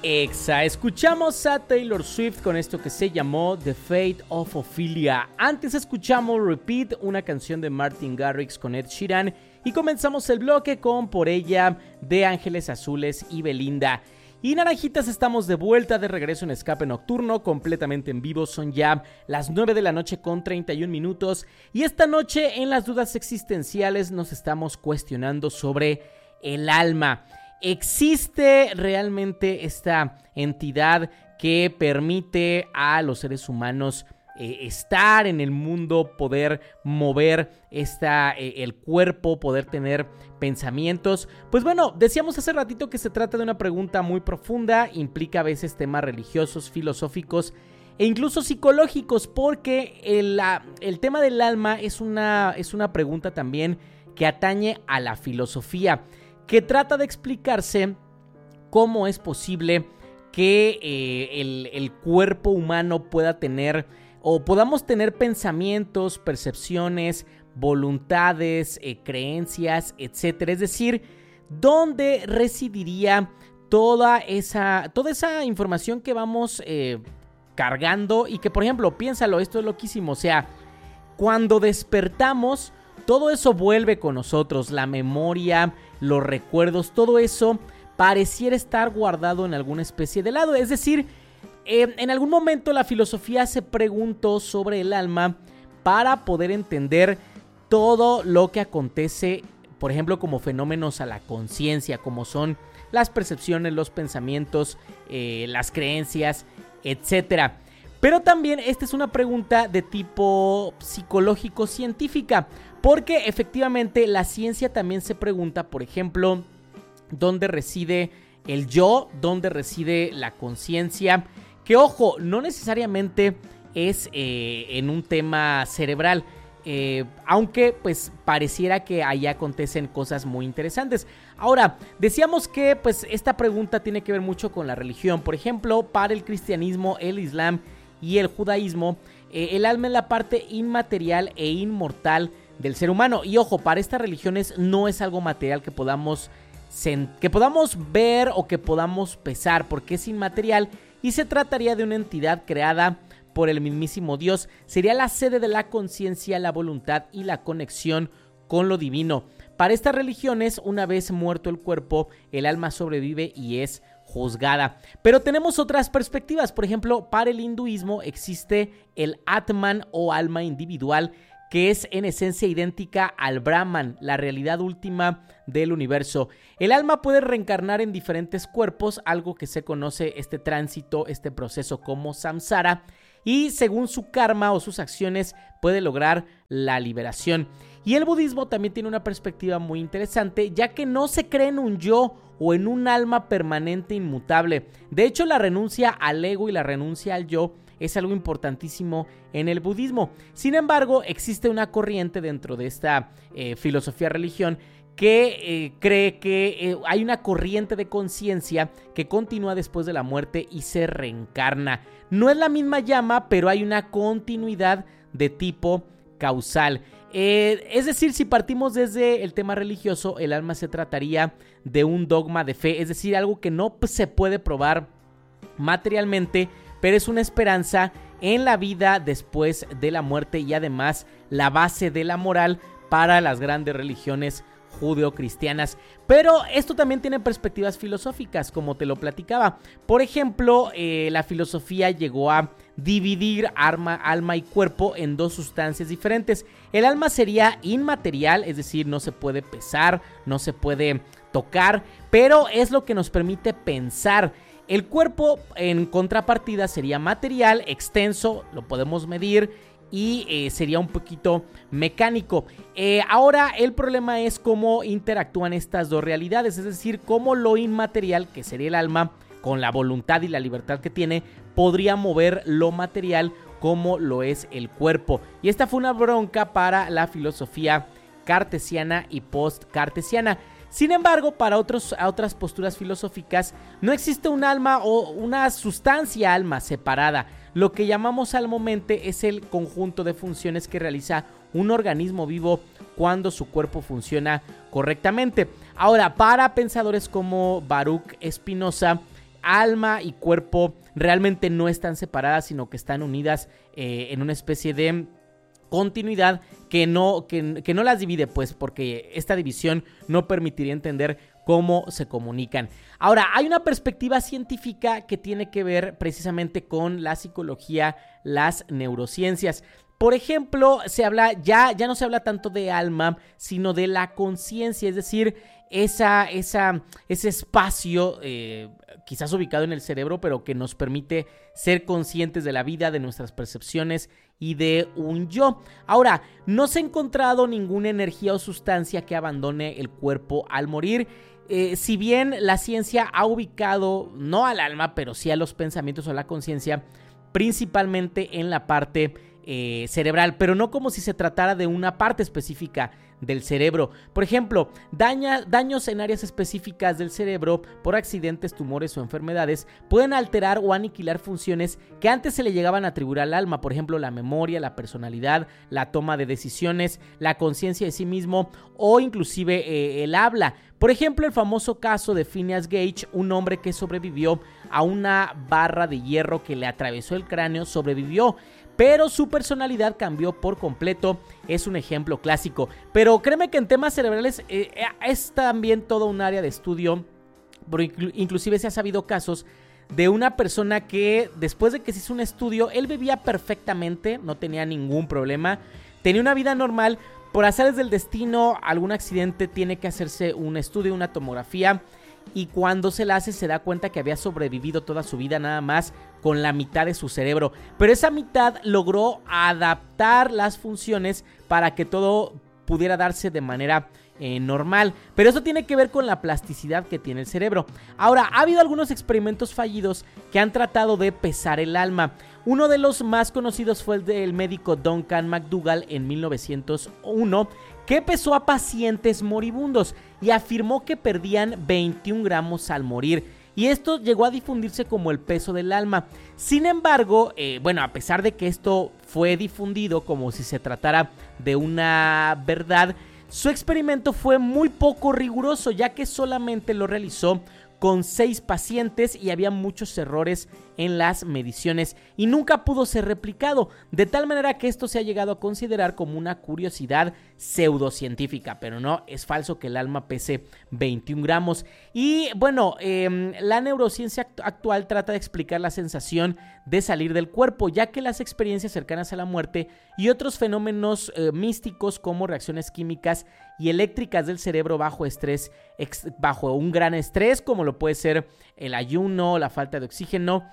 Exa, escuchamos a Taylor Swift con esto que se llamó The Fate of Ophelia. Antes escuchamos Repeat, una canción de Martin Garrix con Ed Sheeran. Y comenzamos el bloque con Por ella de Ángeles Azules y Belinda. Y naranjitas, estamos de vuelta, de regreso en Escape Nocturno, completamente en vivo. Son ya las 9 de la noche con 31 minutos. Y esta noche en las dudas existenciales nos estamos cuestionando sobre el alma. ¿Existe realmente esta entidad que permite a los seres humanos estar en el mundo, poder mover el cuerpo, poder tener pensamientos? Pues bueno, decíamos hace ratito que se trata de una pregunta muy profunda, implica a veces temas religiosos, filosóficos e incluso psicológicos, porque el tema del alma es una pregunta también que atañe a la filosofía, que trata de explicarse cómo es posible que el cuerpo humano pueda tener o podamos tener pensamientos, percepciones, voluntades, creencias, etcétera. Es decir, ¿dónde residiría toda esa información que vamos cargando? Y que, por ejemplo, piénsalo, esto es loquísimo, o sea, cuando despertamos, todo eso vuelve con nosotros, la memoria, los recuerdos, todo eso pareciera estar guardado en alguna especie de lado. Es decir, en algún momento la filosofía se preguntó sobre el alma para poder entender todo lo que acontece, por ejemplo, como fenómenos a la conciencia, como son las percepciones, los pensamientos, las creencias, etc. Pero también esta es una pregunta de tipo psicológico-científica, porque efectivamente la ciencia también se pregunta, por ejemplo, ¿dónde reside el yo? ¿Dónde reside la conciencia? Que ojo, no necesariamente es en un tema cerebral, aunque pues pareciera que ahí acontecen cosas muy interesantes. Ahora, decíamos que pues esta pregunta tiene que ver mucho con la religión. Por ejemplo, para el cristianismo, el islam y el judaísmo, el alma es la parte inmaterial e inmortal del ser humano. Y ojo, para estas religiones no es algo material que podamos ver o que podamos pesar, porque es inmaterial y se trataría de una entidad creada por el mismísimo Dios. Sería la sede de la conciencia, la voluntad y la conexión con lo divino. Para estas religiones, una vez muerto el cuerpo, el alma sobrevive y es juzgada. Pero tenemos otras perspectivas. Por ejemplo, para el hinduismo existe el Atman o alma individual, que es en esencia idéntica al Brahman, la realidad última del universo. El alma puede reencarnar en diferentes cuerpos, algo que se conoce este tránsito, este proceso como samsara, y según su karma o sus acciones puede lograr la liberación. Y el budismo también tiene una perspectiva muy interesante, ya que no se cree en un yo o en un alma permanente inmutable. De hecho, la renuncia al ego y la renuncia al yo es algo importantísimo en el budismo. Sin embargo, existe una corriente dentro de esta filosofía religión que cree que hay una corriente de conciencia que continúa después de la muerte y se reencarna. No es la misma llama, pero hay una continuidad de tipo causal. Es decir, si partimos desde el tema religioso, el alma se trataría de un dogma de fe, es decir, algo que no se puede probar materialmente, pero es una esperanza en la vida después de la muerte y además la base de la moral para las grandes religiones judeocristianas. Pero esto también tiene perspectivas filosóficas, como te lo platicaba. Por ejemplo, la filosofía llegó a dividir alma y cuerpo en dos sustancias diferentes. El alma sería inmaterial, es decir, no se puede pesar, no se puede tocar, pero es lo que nos permite pensar. El cuerpo, en contrapartida, sería material, extenso, lo podemos medir y sería un poquito mecánico. Ahora el problema es cómo interactúan estas dos realidades, es decir, cómo lo inmaterial, que sería el alma, con la voluntad y la libertad que tiene, podría mover lo material como lo es el cuerpo. Y esta fue una bronca para la filosofía cartesiana y post-cartesiana. Sin embargo, para otras posturas filosóficas no existe un alma o una sustancia alma separada. Lo que llamamos alma-mente es el conjunto de funciones que realiza un organismo vivo cuando su cuerpo funciona correctamente. Ahora, para pensadores como Baruch Spinoza, alma y cuerpo realmente no están separadas, sino que están unidas en una especie de continuidad que no las divide, pues, porque esta división no permitiría entender cómo se comunican. Ahora, hay una perspectiva científica que tiene que ver precisamente con la psicología, las neurociencias. Por ejemplo, ya no se habla tanto de alma, sino de la conciencia, es decir, ese espacio quizás ubicado en el cerebro, pero que nos permite ser conscientes de la vida, de nuestras percepciones y de un yo. Ahora, no se ha encontrado ninguna energía o sustancia que abandone el cuerpo al morir. Si bien la ciencia ha ubicado, no al alma, pero sí a los pensamientos o a la conciencia, principalmente en la parte cerebral, pero no como si se tratara de una parte específica del cerebro. Por ejemplo, daños en áreas específicas del cerebro por accidentes, tumores o enfermedades pueden alterar o aniquilar funciones que antes se le llegaban a atribuir al alma, por ejemplo, la memoria, la personalidad, la toma de decisiones, la conciencia de sí mismo o inclusive el habla. Por ejemplo, el famoso caso de Phineas Gage, un hombre que sobrevivió a una barra de hierro que le atravesó el cráneo, sobrevivió, pero su personalidad cambió por completo. Es un ejemplo clásico. Pero créeme que en temas cerebrales es también todo un área de estudio. Inclusive se ha sabido casos de una persona que después de que se hizo un estudio, él vivía perfectamente, no tenía ningún problema, tenía una vida normal. Por azares del destino, algún accidente, tiene que hacerse un estudio, una tomografía, y cuando se la hace se da cuenta que había sobrevivido toda su vida nada más con la mitad de su cerebro, pero esa mitad logró adaptar las funciones para que todo pudiera darse de manera normal, pero eso tiene que ver con la plasticidad que tiene el cerebro. Ahora, ha habido algunos experimentos fallidos que han tratado de pesar el alma. Uno de los más conocidos fue el del médico Duncan McDougall en 1901, que pesó a pacientes moribundos y afirmó que perdían 21 gramos al morir. Y esto llegó a difundirse como el peso del alma. Sin embargo, a pesar de que esto fue difundido como si se tratara de una verdad, su experimento fue muy poco riguroso, ya que solamente lo realizó con 6 pacientes y había muchos errores en las mediciones y nunca pudo ser replicado, de tal manera que esto se ha llegado a considerar como una curiosidad pseudocientífica, pero no, es falso que el alma pese 21 gramos. Y bueno, la neurociencia actual trata de explicar la sensación de salir del cuerpo, ya que las experiencias cercanas a la muerte y otros fenómenos místicos como reacciones químicas y eléctricas del cerebro bajo estrés, bajo un gran estrés, como lo puede ser el ayuno, la falta de oxígeno,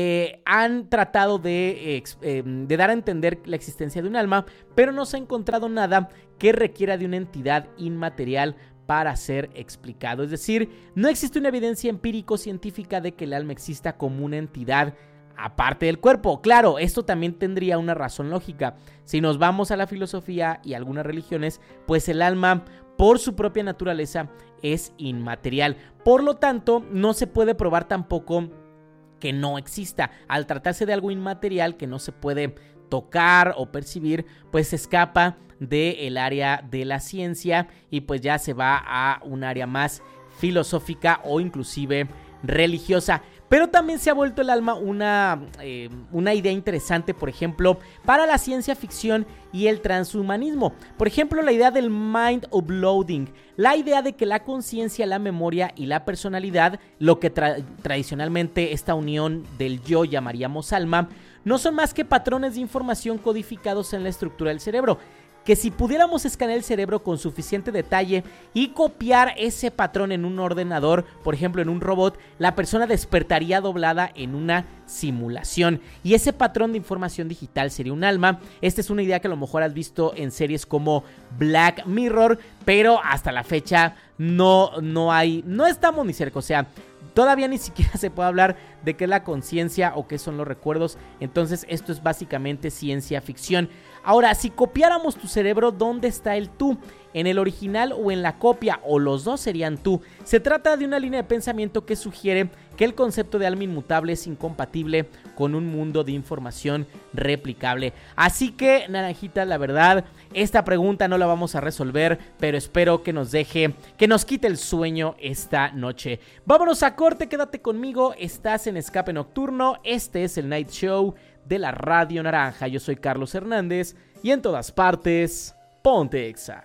han tratado de dar a entender la existencia de un alma, pero no se ha encontrado nada que requiera de una entidad inmaterial para ser explicado. Es decir, no existe una evidencia empírico-científica de que el alma exista como una entidad aparte del cuerpo. Claro, esto también tendría una razón lógica. Si nos vamos a la filosofía y algunas religiones, pues el alma, por su propia naturaleza, es inmaterial. Por lo tanto, no se puede probar tampoco que no exista. Al tratarse de algo inmaterial que no se puede tocar o percibir, pues se escapa del área de la ciencia y pues ya se va a un área más filosófica o inclusive religiosa. Pero también se ha vuelto el alma una idea interesante, por ejemplo, para la ciencia ficción y el transhumanismo. Por ejemplo, la idea del mind uploading, la idea de que la conciencia, la memoria y la personalidad, lo que tradicionalmente esta unión del yo llamaríamos alma, no son más que patrones de información codificados en la estructura del cerebro, que si pudiéramos escanear el cerebro con suficiente detalle y copiar ese patrón en un ordenador, por ejemplo en un robot, la persona despertaría doblada en una simulación y ese patrón de información digital sería un alma. Esta es una idea que a lo mejor has visto en series como Black Mirror, pero hasta la fecha no estamos ni cerca, o sea, todavía ni siquiera se puede hablar de qué es la conciencia o qué son los recuerdos. Entonces esto es básicamente ciencia ficción. Ahora, si copiáramos tu cerebro, ¿dónde está el tú? ¿En el original o en la copia? ¿O los dos serían tú? Se trata de una línea de pensamiento que sugiere que el concepto de alma inmutable es incompatible con un mundo de información replicable. Así que, Naranjita, la verdad, esta pregunta no la vamos a resolver, pero espero que nos quite el sueño esta noche. Vámonos a corte, quédate conmigo, estás en Escape Nocturno, este es el Night Show de la Radio Naranja. Yo soy Carlos Hernández y en todas partes, ponte Exa.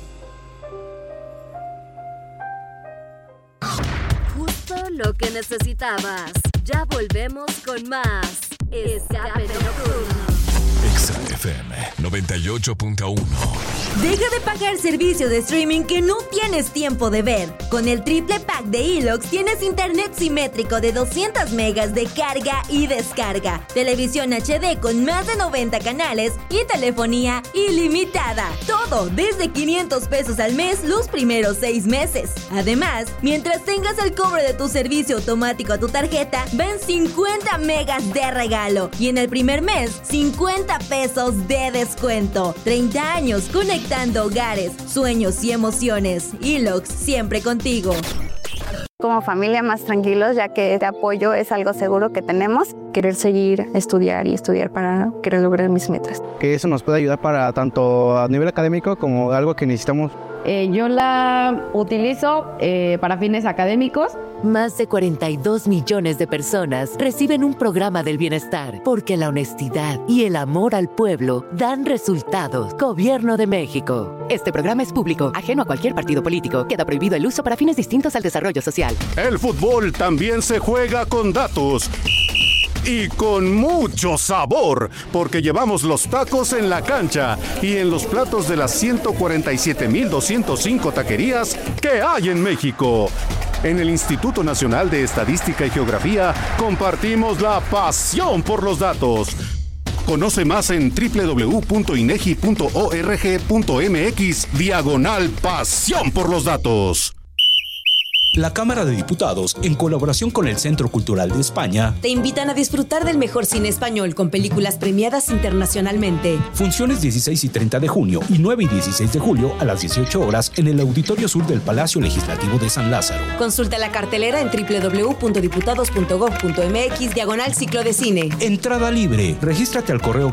Justo lo que necesitabas. Ya volvemos con más Escape Nocturno. Exa FM 98.1. Deja de pagar servicio de streaming que no tienes tiempo de ver. Con el triple pack de Elox tienes internet simétrico de 200 megas de carga y descarga, televisión HD con más de 90 canales y telefonía ilimitada. Todo desde 500 pesos al mes los primeros 6 meses. Además, mientras tengas el cobro de tu servicio automático a tu tarjeta, ven 50 megas de regalo y en el primer mes 50 pesos de descuento. 30 años conectando hogares, sueños y emociones. Elox, siempre contigo. Como familia más tranquilos, ya que este apoyo es algo seguro que tenemos. Querer seguir, estudiar y estudiar para querer lograr mis metas. Que eso nos puede ayudar para tanto a nivel académico como algo que necesitamos. Yo la utilizo para fines académicos. Más de 42 millones de personas reciben un programa del bienestar porque la honestidad y el amor al pueblo dan resultados. Gobierno de México. Este programa es público, ajeno a cualquier partido político. Queda prohibido el uso para fines distintos al desarrollo social. El fútbol también se juega con datos. Y con mucho sabor, porque llevamos los tacos en la cancha y en los platos de las 147,205 taquerías que hay en México. En el Instituto Nacional de Estadística y Geografía compartimos la pasión por los datos. Conoce más en www.inegi.org.mx/pasión por los datos. La Cámara de Diputados, en colaboración con el Centro Cultural de España, te invitan a disfrutar del mejor cine español con películas premiadas internacionalmente. Funciones 16 y 30 de junio y 9 y 16 de julio a las 18 horas en el Auditorio Sur del Palacio Legislativo de San Lázaro. Consulta la cartelera en www.diputados.gov.mx/ciclo de cine. Entrada libre. Regístrate al correo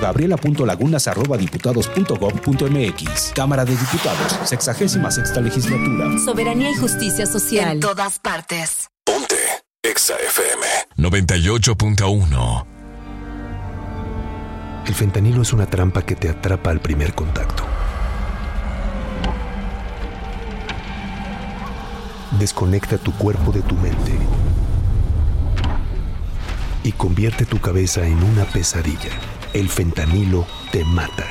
gabriela.lagunas@diputados.gov.mx. Cámara de Diputados, 66ª legislatura. Soberanía y justicia social. En todas partes. Ponte Exa FM 98.1. El fentanilo es una trampa que te atrapa al primer contacto. Desconecta tu cuerpo de tu mente y convierte tu cabeza en una pesadilla. El fentanilo te mata.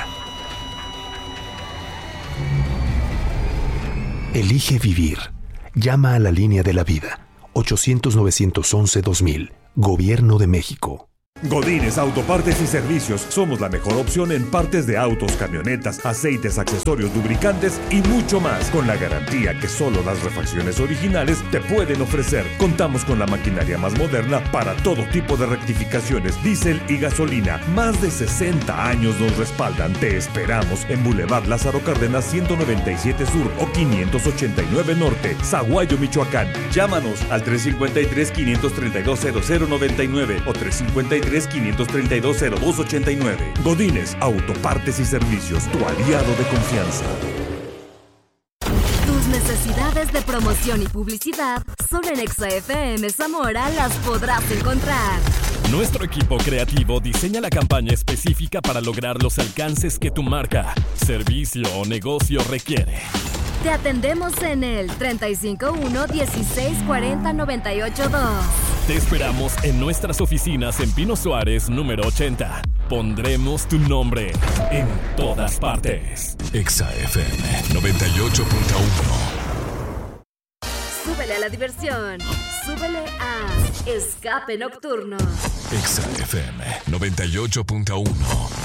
Elige vivir. Llama a la línea de la vida. 800-911-2000. Gobierno de México. Godínez Autopartes y Servicios. Somos la mejor opción en partes de autos, camionetas, aceites, accesorios, lubricantes y mucho más, con la garantía que solo las refacciones originales te pueden ofrecer. Contamos con la maquinaria más moderna para todo tipo de rectificaciones, diésel y gasolina. Más de 60 años nos respaldan. Te esperamos en Boulevard Lázaro Cárdenas 197 Sur o 589 Norte, Zaguayo, Michoacán. Llámanos al 353-532-0099 o 353-532-0289. Godínez Autopartes y Servicios, tu aliado de confianza. Tus necesidades de promoción y publicidad solo en Exa FM Zamora las podrás encontrar. Nuestro equipo creativo diseña la campaña específica para lograr los alcances que tu marca, servicio o negocio requiere. Te atendemos en el 351-1640-982. Te esperamos en nuestras oficinas en Pino Suárez, número 80. Pondremos tu nombre en todas partes. Exa FM 98.1. Súbele a la diversión. Súbele a Escape Nocturno. Exa FM 98.1.